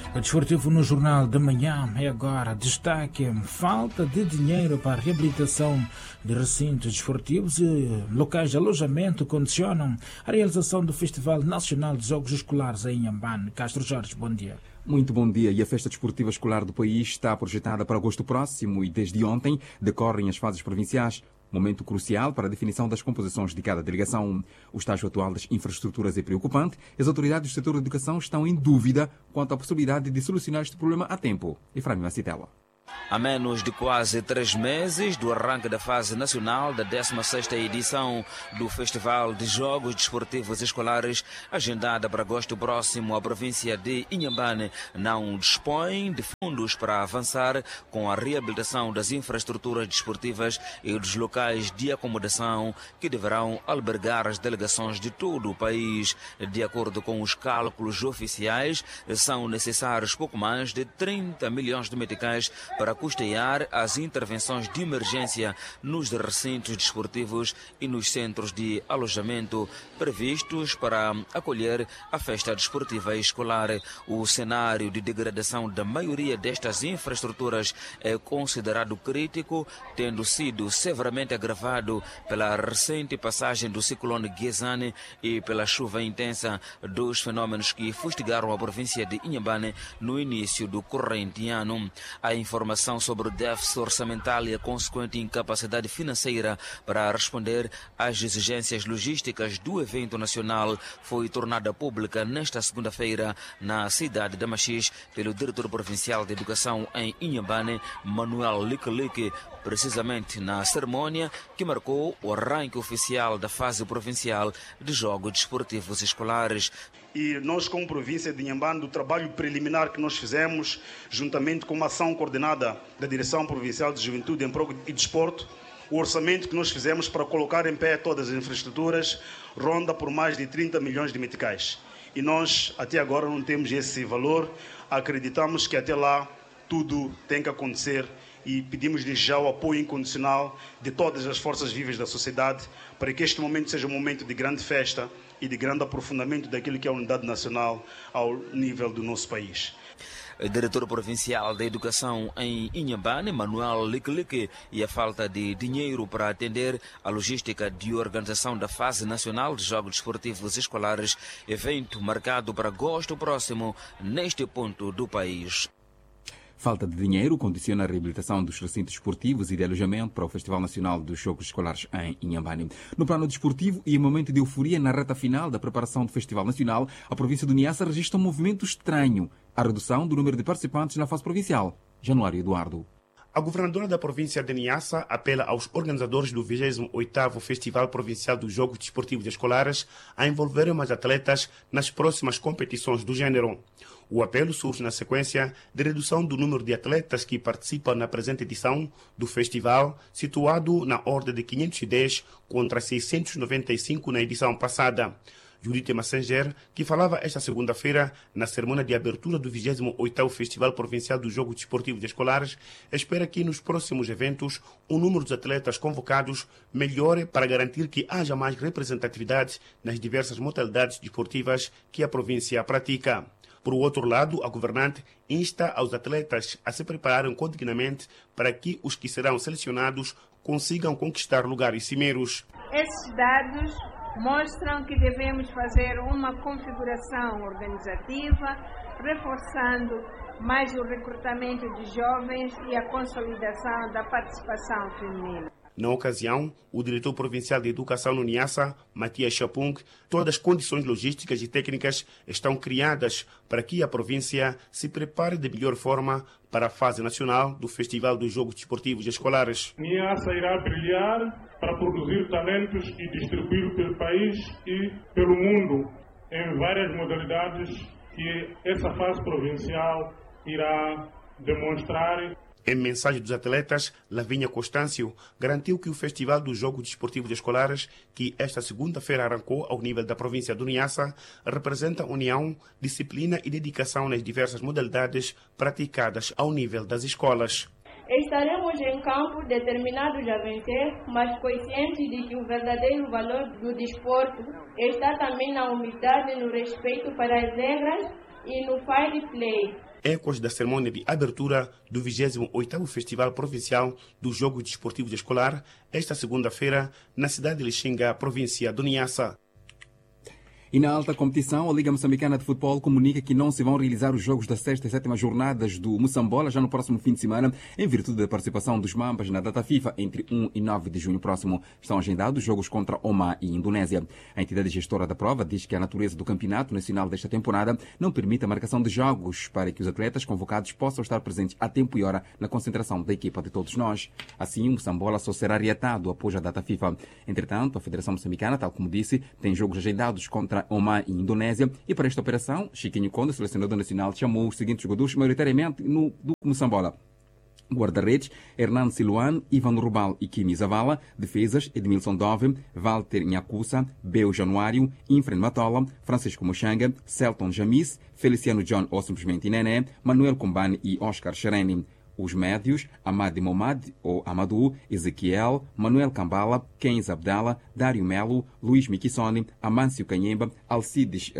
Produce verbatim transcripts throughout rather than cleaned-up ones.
Desportivo no Jornal da Manhã é agora destaque: falta de dinheiro para a reabilitação de recintos desportivos e locais de alojamento condicionam a realização do Festival Nacional de Jogos Escolares em Inhambane. Castro Jorge, bom dia. Muito bom dia. E a Festa Desportiva Escolar do país está projetada para agosto próximo e desde ontem decorrem as fases provinciais. Momento crucial para a definição das composições de cada delegação. O estágio atual das infraestruturas é preocupante. As autoridades do setor da educação estão em dúvida quanto à possibilidade de solucionar este problema a tempo. Efraim Macitela. A menos de quase três meses do arranque da fase nacional da décima sexta edição do Festival de Jogos Desportivos Escolares, agendada para agosto próximo, a província de Inhambane não dispõe de fundos para avançar com a reabilitação das infraestruturas desportivas e dos locais de acomodação que deverão albergar as delegações de todo o país. De acordo com os cálculos oficiais, são necessários pouco mais de trinta milhões de meticais para custear as intervenções de emergência nos recintos desportivos e nos centros de alojamento previstos para acolher a festa desportiva escolar. O cenário de degradação da maioria destas infraestruturas é considerado crítico, tendo sido severamente agravado pela recente passagem do ciclone Gezane e pela chuva intensa, dos fenômenos que fustigaram a província de Inhambane no início do corrente ano. A informação sobre o déficit orçamental e a consequente incapacidade financeira para responder às exigências logísticas do evento nacional foi tornada pública nesta segunda-feira na cidade de Machis pelo diretor provincial de educação em Inhambane, Manuel Lique, precisamente na cerimônia que marcou o arranque oficial da fase provincial de Jogos Desportivos Escolares. E nós, como província de Inhambane, do trabalho preliminar que nós fizemos, juntamente com uma ação coordenada da Direção Provincial de Juventude, Emprego e Desporto, o orçamento que nós fizemos para colocar em pé todas as infraestruturas ronda por mais de trinta milhões de meticais. E nós, até agora, não temos esse valor. Acreditamos que até lá tudo tem que acontecer e pedimos desde já o apoio incondicional de todas as forças vivas da sociedade para que este momento seja um momento de grande festa e de grande aprofundamento daquilo que é a unidade nacional ao nível do nosso país. O diretor provincial da educação em Inhambane, Manuel Lique, e a falta de dinheiro para atender a logística de organização da fase nacional de Jogos Desportivos Escolares, evento marcado para agosto próximo neste ponto do país. Falta de dinheiro condiciona a reabilitação dos recintos esportivos e de alojamento para o Festival Nacional dos Jogos Escolares em Inhambane. No plano desportivo e em momento de euforia na reta final da preparação do Festival Nacional, a província do Niassa registra um movimento estranho: a redução do número de participantes na fase provincial. Januário Eduardo. A governadora da província de Niassa apela aos organizadores do vigésimo oitavo Festival Provincial dos Jogos Desportivos Escolares a envolverem mais atletas nas próximas competições do gênero. O apelo surge na sequência de redução do número de atletas que participam na presente edição do festival, situado na ordem de quinhentos e dez contra seiscentos e noventa e cinco na edição passada. Judite Massenger, que falava esta segunda-feira na cerimônia de abertura do vigésimo oitavo Festival Provincial dos Jogos Desportivos Escolares, espera que nos próximos eventos o número de atletas convocados melhore para garantir que haja mais representatividade nas diversas modalidades desportivas que a província pratica. Por outro lado, a governante insta aos atletas a se prepararem condignamente para que os que serão selecionados consigam conquistar lugares cimeiros. Esses dados mostram que devemos fazer uma configuração organizativa, reforçando mais o recrutamento de jovens e a consolidação da participação feminina. Na ocasião, o diretor provincial de educação no Niassa, Matias Chapung, todas as condições logísticas e técnicas estão criadas para que a província se prepare de melhor forma para a fase nacional do Festival dos Jogos Desportivos Escolares. Niassa irá brilhar para produzir talentos e distribuí-los pelo país e pelo mundo em várias modalidades que essa fase provincial irá demonstrar. Em mensagem dos atletas, Lavínia Constâncio garantiu que o Festival dos Jogos Desportivos Escolares, que esta segunda-feira arrancou ao nível da província do Niassa, representa união, disciplina e dedicação nas diversas modalidades praticadas ao nível das escolas. Estaremos em campo determinados a vencer, mas conscientes de que o verdadeiro valor do desporto está também na humildade e no respeito para as regras, e no Fire Play. Ecos da cerimônia de abertura do vigésimo oitavo Festival Provincial dos Jogos Desportivos Escolar, esta segunda-feira, na cidade de Lixinga, província do Niassa. E na alta competição, a Liga Moçambicana de Futebol comunica que não se vão realizar os jogos das sexta e sétima jornadas do Moçambola já no próximo fim de semana, em virtude da participação dos Mambas na data FIFA entre um e nove de junho próximo. Estão agendados jogos contra Oman e Indonésia. A entidade gestora da prova diz que a natureza do campeonato nacional desta temporada não permite a marcação de jogos para que os atletas convocados possam estar presentes a tempo e hora na concentração da equipa de todos nós. Assim, o Moçambola só será reatado após a data FIFA. Entretanto, a Federação Moçambicana, tal como disse, tem jogos agendados contra Oman e Indonésia, e para esta operação, Chiquinho Conde, selecionador nacional, chamou os seguintes jogadores maioritariamente no, do Moçambola: guarda-redes, Hernan Siluan, Ivan Rubal e Kimi Zavala; defesas, Edmilson Dove, Walter Nhakusa, Beu Januário, Infren Matola, Francisco Mochanga, Celton Jamis, Feliciano John ou simplesmente Nené, Manuel Kumbane e Oscar Xereni. Os médios, Amadi Momad ou Amadou, Ezequiel, Manuel Cambala, Kenz Abdala, Dário Melo, Luís Miquissone, Amâncio Canhemba, Alcides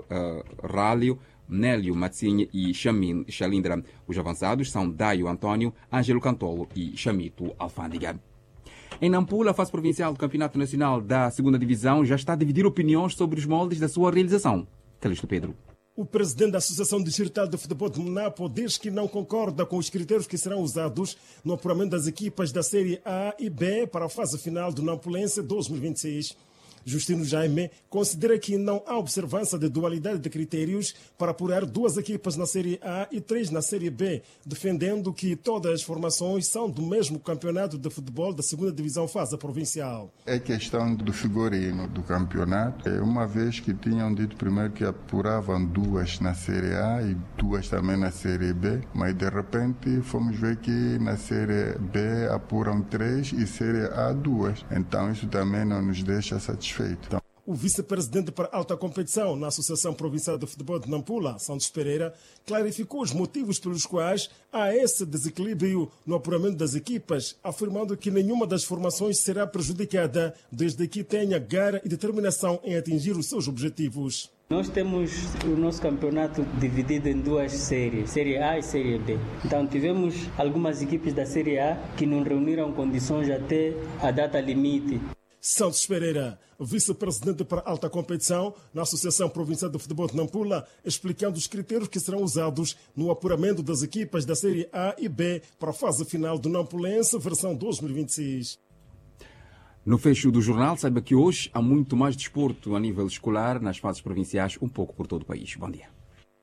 Rálio, Nélio Matzinha e Chamin Chalindra. Os avançados são Daio Antônio, Ângelo Cantolo e Chamito Alfândega. Em Nampula, a fase provincial do Campeonato Nacional da segunda Divisão já está a dividir opiniões sobre os moldes da sua realização. Calixto Pedro. O presidente da Associação Distrital de Futebol de Monapo diz que não concorda com os critérios que serão usados no apuramento das equipas da Série A e B para a fase final do Nampulense dois mil e vinte e seis. Justino Jaime considera que não há observância de dualidade de critérios para apurar duas equipas na Série A e três na Série B, defendendo que todas as formações são do mesmo campeonato de futebol da segunda divisão fase provincial. É questão do figurino do campeonato, uma vez que tinham dito primeiro que apuravam duas na Série A e duas também na Série B, mas de repente fomos ver que na Série B apuram três e Série A duas, então isso também não nos deixa satisfeitos. O vice-presidente para alta competição na Associação Provincial de Futebol de Nampula, Santos Pereira, clarificou os motivos pelos quais há esse desequilíbrio no apuramento das equipas, afirmando que nenhuma das formações será prejudicada, desde que tenha garra e determinação em atingir os seus objetivos. Nós temos o nosso campeonato dividido em duas séries, Série A e Série B. Então tivemos algumas equipes da Série A que não reuniram condições até a data limite. Santos Pereira, vice-presidente para alta competição na Associação Provincial de Futebol de Nampula, explicando os critérios que serão usados no apuramento das equipas da Série A e B para a fase final do Nampulense, versão dois mil e vinte e seis. No fecho do jornal, saiba que hoje há muito mais desporto a nível escolar nas fases provinciais, um pouco por todo o país. Bom dia.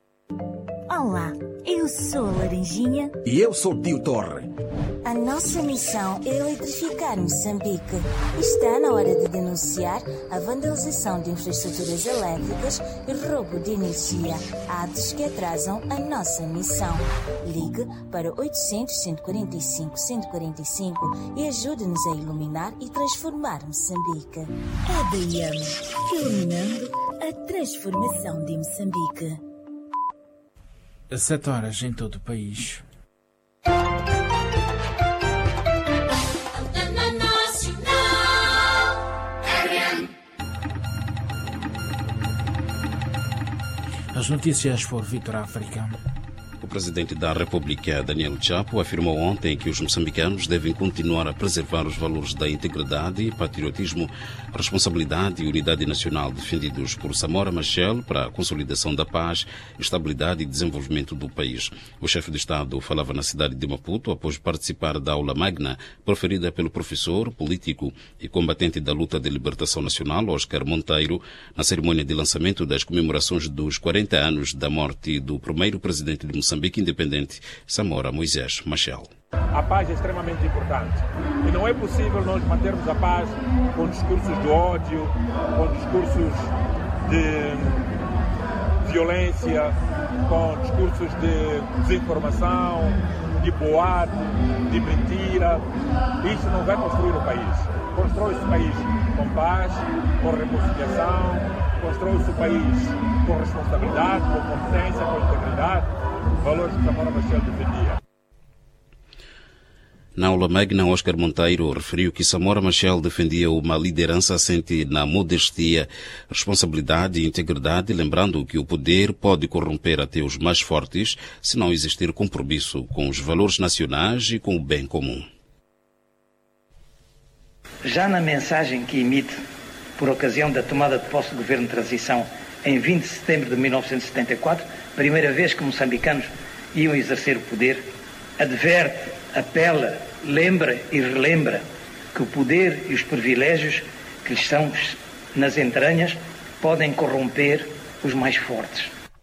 Olá, eu sou a Laranjinha. E eu sou o Tio Torre. A nossa missão é eletrificar Moçambique. Está na hora de denunciar a vandalização de infraestruturas elétricas e roubo de energia, atos que atrasam a nossa missão. Ligue para oitocentos, cento e quarenta e cinco, cento e quarenta e cinco e ajude-nos a iluminar e transformar Moçambique. É D M, iluminando a transformação de Moçambique. Sete horas em todo o país. As notícias por Vitor África. O presidente da República, Daniel Chapo, afirmou ontem que os moçambicanos devem continuar a preservar os valores da integridade, patriotismo, responsabilidade e unidade nacional defendidos por Samora Machel para a consolidação da paz, estabilidade e desenvolvimento do país. O chefe de Estado falava na cidade de Maputo após participar da aula magna proferida pelo professor, político e combatente da luta de libertação nacional, Oscar Monteiro, na cerimônia de lançamento das comemorações dos quarenta anos da morte do primeiro presidente de Moçambique independente, Samora Moisés Machel. A paz é extremamente importante e não é possível nós mantermos a paz com discursos de ódio, com discursos de violência, com discursos de desinformação, de boato, de mentira. Isso não vai construir o país. Constrói-se o país com paz, com reconciliação, constrói-se o país com responsabilidade, com competência, com integridade, valores que Samora Machel defendia. Na aula magna, Oscar Monteiro referiu que Samora Machel defendia uma liderança assente na modestia, responsabilidade e integridade, lembrando que o poder pode corromper até os mais fortes se não existir compromisso com os valores nacionais e com o bem comum. Já na mensagem que emite por ocasião da tomada de posse do governo de transição em vinte de setembro de mil novecentos e setenta e quatro, primeira vez que moçambicanos iam exercer o poder, adverte, apela, lembra e relembra que o poder e os privilégios que lhes estão nas entranhas podem corromper os mais fortes.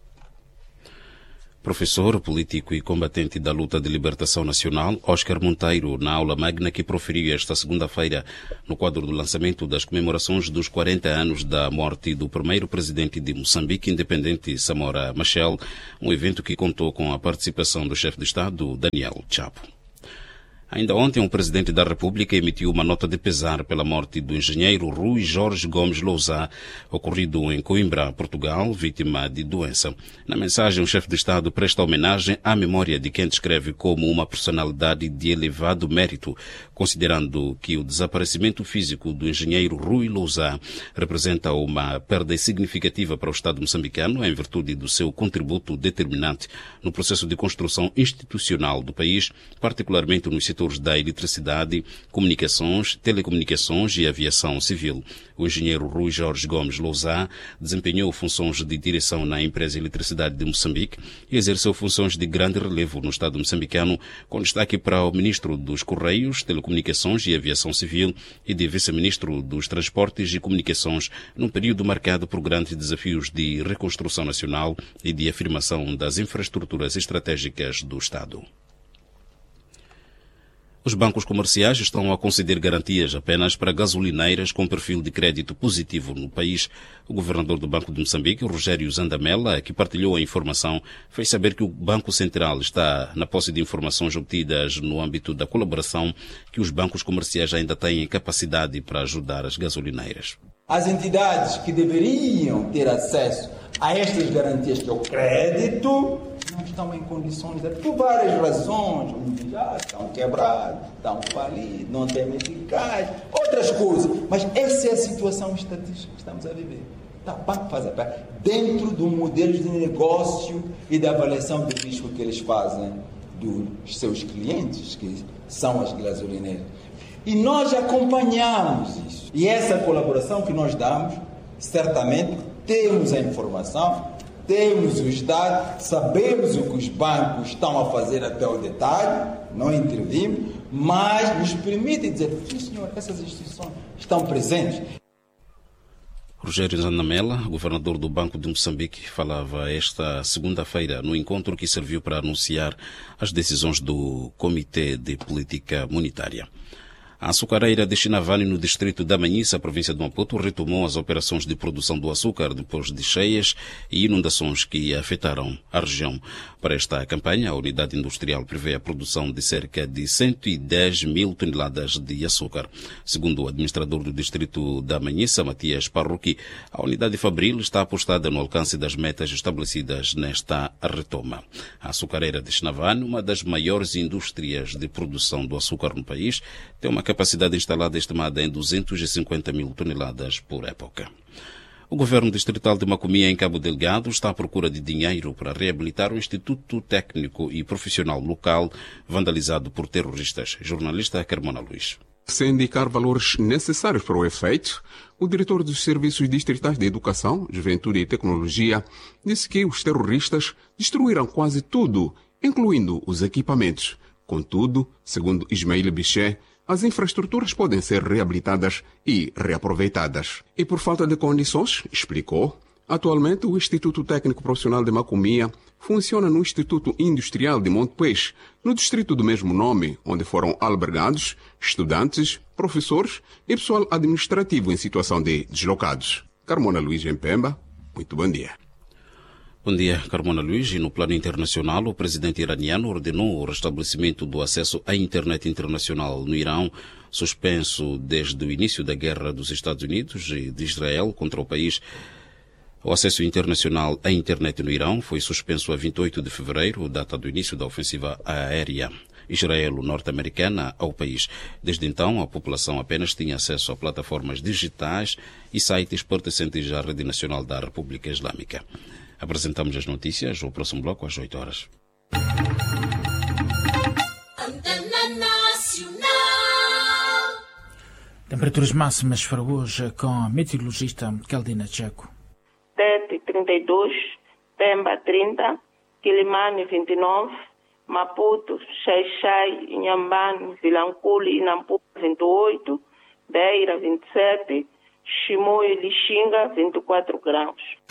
Professor, político e combatente da luta de libertação nacional, Oscar Monteiro, na aula magna que proferiu esta segunda-feira no quadro do lançamento das comemorações dos quarenta anos da morte do primeiro presidente de Moçambique independente, Samora Machel, um evento que contou com a participação do chefe de Estado, Daniel Chapo. Ainda ontem, o presidente da República emitiu uma nota de pesar pela morte do engenheiro Rui Jorge Gomes Lousá, ocorrido em Coimbra, Portugal, vítima de doença. Na mensagem, o chefe de Estado presta homenagem à memória de quem descreve como uma personalidade de elevado mérito, considerando que o desaparecimento físico do engenheiro Rui Lousá representa uma perda significativa para o Estado moçambicano em virtude do seu contributo determinante no processo de construção institucional do país, particularmente nos setores da eletricidade, comunicações, telecomunicações e aviação civil. O engenheiro Rui Jorge Gomes Lousá desempenhou funções de direção na empresa Eletricidade de Moçambique e exerceu funções de grande relevo no Estado moçambicano, com destaque para o ministro dos Correios, Telecomunicações e Aviação Civil e de vice-ministro dos Transportes e Comunicações, num período marcado por grandes desafios de reconstrução nacional e de afirmação das infraestruturas estratégicas do Estado. Os bancos comerciais estão a conceder garantias apenas para gasolineiras com perfil de crédito positivo no país. O governador do Banco de Moçambique, Rogério Zandamela, que partilhou a informação, fez saber que o Banco Central está na posse de informações obtidas no âmbito da colaboração que os bancos comerciais ainda têm capacidade para ajudar as gasolineiras. As entidades que deveriam ter acesso a estas garantias, que é o crédito, não estão em condições, de, por várias razões, uns já estão quebrados, estão falidos, não têm eficaz, outras coisas. Mas essa é a situação estatística que estamos a viver. Tá, o banco faz a parte dentro do modelo de negócio e da avaliação de risco que eles fazem dos seus clientes, que são as gasolineiras. E nós acompanhamos isso. E essa colaboração que nós damos, certamente temos a informação, temos os dados, sabemos o que os bancos estão a fazer até o detalhe, não intervimos, mas nos permite dizer, sim senhor, essas instituições estão presentes. Rogério Zandamela, governador do Banco de Moçambique, falava esta segunda-feira no encontro que serviu para anunciar as decisões do Comitê de Política Monetária. A açucareira de Chinavani, no distrito da Manhissa, província de Maputo, retomou as operações de produção do açúcar depois de cheias e inundações que afetaram a região. Para esta campanha, a unidade industrial prevê a produção de cerca de cento e dez mil toneladas de açúcar. Segundo o administrador do distrito da Manhissa, Matias Parruqui, a unidade fabril está apostada no alcance das metas estabelecidas nesta retoma. A açucareira de Chinavani, uma das maiores indústrias de produção do açúcar no país, tem uma capacidade instalada estimada em duzentas e cinquenta mil toneladas por época. O governo distrital de Macomia, em Cabo Delgado, está à procura de dinheiro para reabilitar o Instituto Técnico e Profissional local vandalizado por terroristas. Jornalista Carmona Luís. Sem indicar valores necessários para o efeito, o diretor dos Serviços Distritais de Educação, Juventude e Tecnologia disse que os terroristas destruíram quase tudo, incluindo os equipamentos. Contudo, segundo Ismael Biché, as infraestruturas podem ser reabilitadas e reaproveitadas. E por falta de condições, explicou, atualmente o Instituto Técnico Profissional de Macomia funciona no Instituto Industrial de Monte Peixe, no distrito do mesmo nome, onde foram albergados estudantes, professores e pessoal administrativo em situação de deslocados. Carmona Luís em Pemba, muito bom dia. Bom dia, Carmona Luís. E no plano internacional, o presidente iraniano ordenou o restabelecimento do acesso à internet internacional no Irão, suspenso desde o início da guerra dos Estados Unidos e de Israel contra o país. O acesso internacional à internet no Irão foi suspenso a vinte e oito de fevereiro, data do início da ofensiva aérea israelo-norte-americana ao país. Desde então, a população apenas tinha acesso a plataformas digitais e sites pertencentes à Rede Nacional da República Islâmica. Apresentamos as notícias no próximo bloco às oito horas. Temperaturas máximas para hoje com a meteorologista Caldina Checo. Tete, trinta e dois, Pemba, trinta, Quilimane, vinte e nove, Maputo, Xai-Xai, Inhambane, Vilanculi e Nampula, vinte e oito, Beira, vinte e sete, Chimoio e Lixinga, vinte e quatro graus.